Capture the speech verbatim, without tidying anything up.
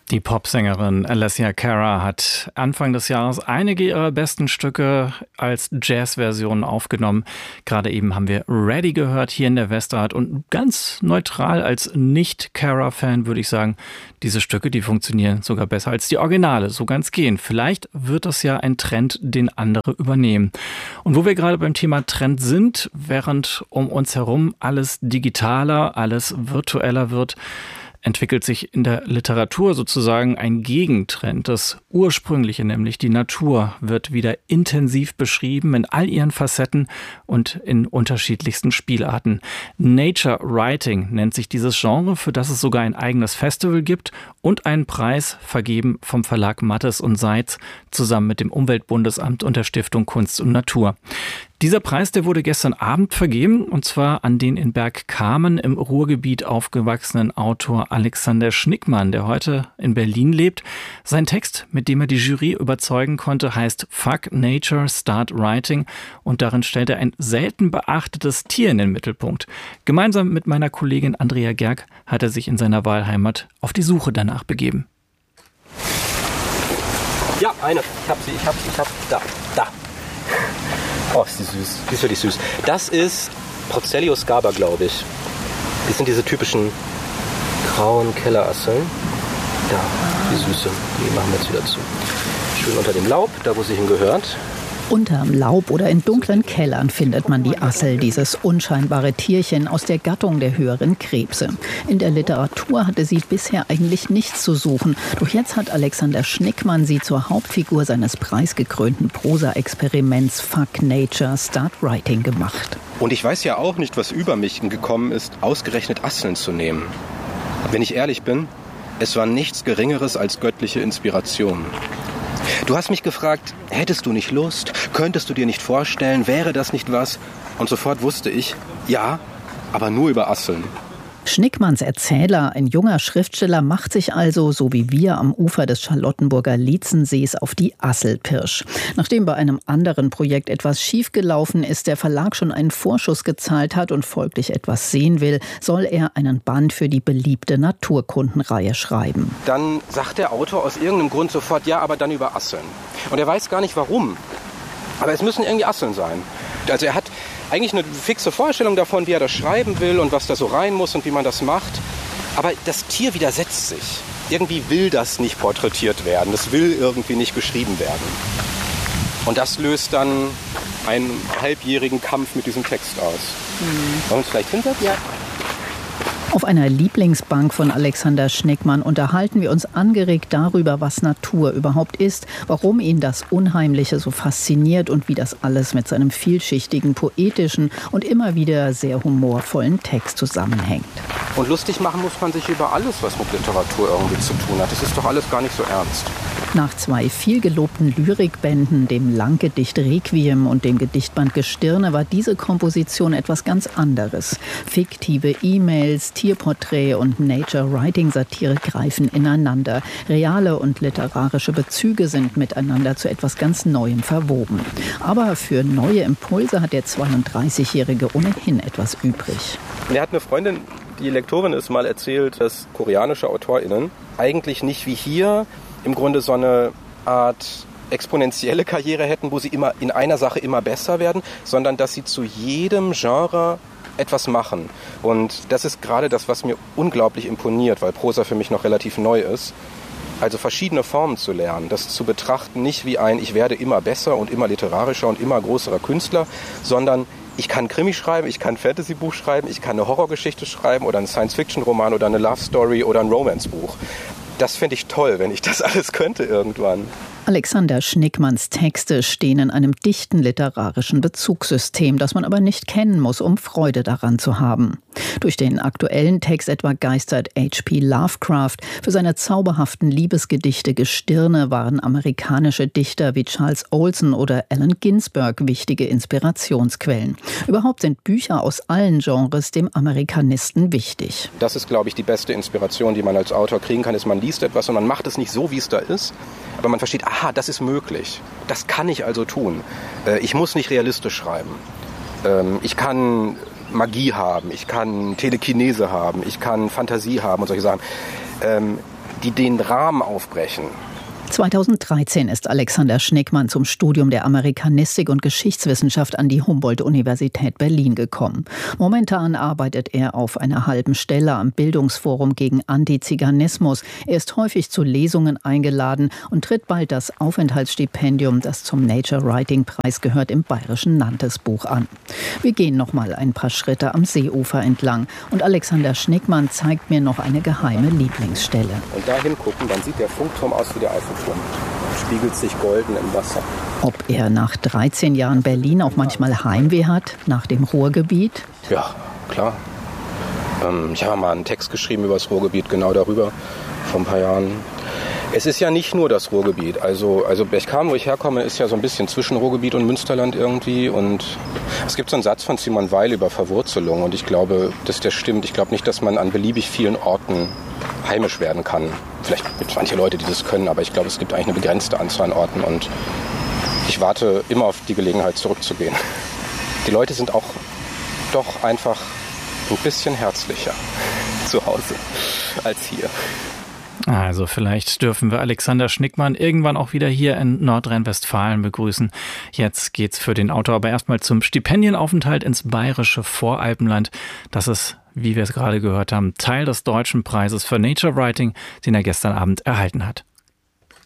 Die Popsängerin Alessia Cara hat Anfang des Jahres einige ihrer besten Stücke als Jazzversion aufgenommen. Gerade eben haben wir Ready gehört hier in der Westart und ganz neutral als Nicht-Cara-Fan würde ich sagen, diese Stücke, die funktionieren sogar besser als die Originale, so ganz gehen. Vielleicht wird das ja ein Trend, den andere übernehmen. Und wo wir gerade beim Thema Trend sind, während um uns herum alles digitaler, alles virtueller wird, entwickelt sich in der Literatur sozusagen ein Gegentrend. Das Ursprüngliche, nämlich die Natur, wird wieder intensiv beschrieben in all ihren Facetten und in unterschiedlichsten Spielarten. Nature Writing nennt sich dieses Genre, für das es sogar ein eigenes Festival gibt und einen Preis vergeben vom Verlag Mattes und Seitz zusammen mit dem Umweltbundesamt und der Stiftung Kunst und Natur. Dieser Preis, der wurde gestern Abend vergeben, und zwar an den in Bergkamen im Ruhrgebiet aufgewachsenen Autor Alexander Schnickmann, der heute in Berlin lebt. Sein Text, mit dem er die Jury überzeugen konnte, heißt Fuck Nature, Start Writing, und darin stellt er ein selten beachtetes Tier in den Mittelpunkt. Gemeinsam mit meiner Kollegin Andrea Gerg hat er sich in seiner Wahlheimat auf die Suche danach begeben. Ja, eine. Ich hab sie, ich hab sie, ich hab sie. Da, da. Oh, ist die süß. Die ist wirklich süß. Das ist Procellus scaber, glaube ich. Das sind diese typischen grauen Kellerasseln. Da, die Süße. Die machen wir jetzt wieder zu. Schön unter dem Laub, da wo sie hingehört. Unterm Laub oder in dunklen Kellern findet man die Assel, dieses unscheinbare Tierchen aus der Gattung der höheren Krebse. In der Literatur hatte sie bisher eigentlich nichts zu suchen. Doch jetzt hat Alexander Schnickmann sie zur Hauptfigur seines preisgekrönten Prosa-Experiments Fuck Nature, Start Writing gemacht. Und ich weiß ja auch nicht, was über mich gekommen ist, ausgerechnet Asseln zu nehmen. Wenn ich ehrlich bin, es war nichts Geringeres als göttliche Inspiration. Du hast mich gefragt, hättest du nicht Lust? Könntest du dir nicht vorstellen? Wäre das nicht was? Und sofort wusste ich, ja, aber nur über Asseln. Schnickmanns Erzähler, ein junger Schriftsteller, macht sich also, so wie wir, am Ufer des Charlottenburger Lietzensees auf die Asselpirsch. Nachdem bei einem anderen Projekt etwas schiefgelaufen ist, der Verlag schon einen Vorschuss gezahlt hat und folglich etwas sehen will, soll er einen Band für die beliebte Naturkundenreihe schreiben. Dann sagt der Autor aus irgendeinem Grund sofort, ja, aber dann über Asseln. Und er weiß gar nicht warum. Aber es müssen irgendwie Asseln sein. Also er hat eigentlich eine fixe Vorstellung davon, wie er das schreiben will und was da so rein muss und wie man das macht. Aber das Tier widersetzt sich. Irgendwie will das nicht porträtiert werden. Das will irgendwie nicht beschrieben werden. Und das löst dann einen halbjährigen Kampf mit diesem Text aus. Mhm. Wollen wir uns vielleicht hinsetzen? Ja. Auf einer Lieblingsbank von Alexander Schnickmann unterhalten wir uns angeregt darüber, was Natur überhaupt ist, warum ihn das Unheimliche so fasziniert und wie das alles mit seinem vielschichtigen, poetischen und immer wieder sehr humorvollen Text zusammenhängt. Und lustig machen muss man sich über alles, was mit Literatur irgendwie zu tun hat. Das ist doch alles gar nicht so ernst. Nach zwei vielgelobten Lyrikbänden, dem Langgedicht Requiem und dem Gedichtband Gestirne, war diese Komposition etwas ganz anderes. Fiktive E-Mails, Tierporträt und Nature-Writing-Satire greifen ineinander. Reale und literarische Bezüge sind miteinander zu etwas ganz Neuem verwoben. Aber für neue Impulse hat der zweiunddreißigjährige ohnehin etwas übrig. Er hat eine Freundin, die Lektorin ist, mal erzählt, dass koreanische AutorInnen eigentlich nicht wie hier im Grunde so eine Art exponentielle Karriere hätten, wo sie immer in einer Sache immer besser werden, sondern dass sie zu jedem Genre etwas machen. Und das ist gerade das, was mir unglaublich imponiert, weil Prosa für mich noch relativ neu ist. Also verschiedene Formen zu lernen, das zu betrachten, nicht wie ein, ich werde immer besser und immer literarischer und immer größerer Künstler, sondern ich kann Krimi schreiben, ich kann ein Fantasy-Buch schreiben, ich kann eine Horrorgeschichte schreiben oder einen Science-Fiction-Roman oder eine Love-Story oder ein Romance-Buch. Das finde ich toll, wenn ich das alles könnte irgendwann. Alexander Schnickmanns Texte stehen in einem dichten literarischen Bezugssystem, das man aber nicht kennen muss, um Freude daran zu haben. Durch den aktuellen Text etwa geistert H P Lovecraft. Für seine zauberhaften Liebesgedichte Gestirne waren amerikanische Dichter wie Charles Olson oder Allen Ginsberg wichtige Inspirationsquellen. Überhaupt sind Bücher aus allen Genres dem Amerikanisten wichtig. Das ist, glaube ich, die beste Inspiration, die man als Autor kriegen kann, ist, man liest etwas und man macht es nicht so, wie es da ist, aber man versteht, aha, das ist möglich. Das kann ich also tun. Ich muss nicht realistisch schreiben. Ich kann Magie haben, ich kann Telekinese haben, ich kann Fantasie haben und solche Sachen, ähm, die den Rahmen aufbrechen. zweitausenddreizehn ist Alexander Schnickmann zum Studium der Amerikanistik und Geschichtswissenschaft an die Humboldt-Universität Berlin gekommen. Momentan arbeitet er auf einer halben Stelle am Bildungsforum gegen Antiziganismus. Er ist häufig zu Lesungen eingeladen und tritt bald das Aufenthaltsstipendium, das zum Nature Writing Preis gehört, im Bayerischen Nantesbuch an. Wir gehen noch mal ein paar Schritte am Seeufer entlang und Alexander Schnickmann zeigt mir noch eine geheime Lieblingsstelle. Und da hingucken, dann sieht der Funkturm aus wie der Eiffelturm. Spiegelt sich golden im Wasser. Ob er nach dreizehn Jahren Berlin auch manchmal Heimweh hat, nach dem Ruhrgebiet? Ja, klar. Ähm, ich habe mal einen Text geschrieben über das Ruhrgebiet, genau darüber, vor ein paar Jahren. Es ist ja nicht nur das Ruhrgebiet. Also, also Berchtesgaden, wo ich herkomme, ist ja so ein bisschen zwischen Ruhrgebiet und Münsterland irgendwie. Und es gibt so einen Satz von Simon Weil über Verwurzelung. Und ich glaube, dass der stimmt. Ich glaube nicht, dass man an beliebig vielen Orten heimisch werden kann. Vielleicht gibt es manche Leute, die das können, aber ich glaube, es gibt eigentlich eine begrenzte Anzahl an Orten. Und ich warte immer auf die Gelegenheit, zurückzugehen. Die Leute sind auch doch einfach ein bisschen herzlicher zu Hause als hier. Also vielleicht dürfen wir Alexander Schnickmann irgendwann auch wieder hier in Nordrhein-Westfalen begrüßen. Jetzt geht's für den Autor aber erstmal zum Stipendienaufenthalt ins bayerische Voralpenland. Das ist, wie wir es gerade gehört haben, Teil des Deutschen Preises für Nature Writing, den er gestern Abend erhalten hat.